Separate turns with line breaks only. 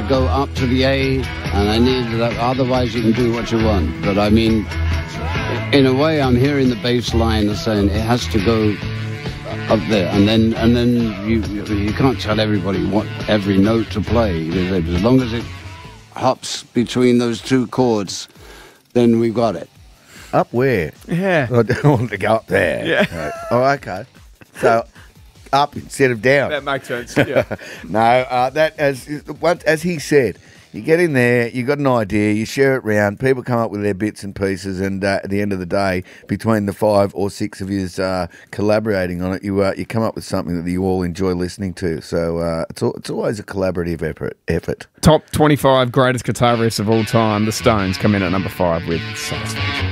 to go up to the A, and I need that. Otherwise, you can do what you want. But I mean, in a way, I'm hearing the bass line saying it has to go up there, and then you can't tell everybody what every note to play. As long as it hops between those two chords, then we've got it.
Up where?
Yeah.
I don't want to go up there.
Yeah.
Right. Oh, okay. So up instead of down.
That makes sense. Yeah.
No, that as he said, you get in there, you got an idea, you share it round, people come up with their bits and pieces, and at the end of the day, between the 5 or 6 of you collaborating on it, you come up with something that you all enjoy listening to. So it's always a collaborative effort.
Top 25 greatest guitar riffs of all time. The Stones come in at number 5 with Satisfaction.